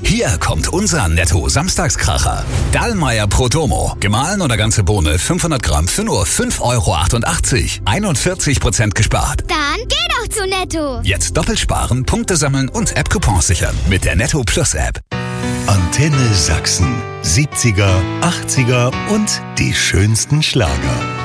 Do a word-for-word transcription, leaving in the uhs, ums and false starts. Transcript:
Hier kommt unser Netto-Samstagskracher. Dallmayr Protomo. Gemahlen oder ganze Bohne fünfhundert Gramm für nur fünf Euro achtundachtzig. einundvierzig Prozent gespart. Dann geh doch zu Netto. Jetzt doppelt sparen, Punkte sammeln und App-Coupons sichern mit der Netto Plus App. Antenne Sachsen. siebziger, achtziger und die schönsten Schlager.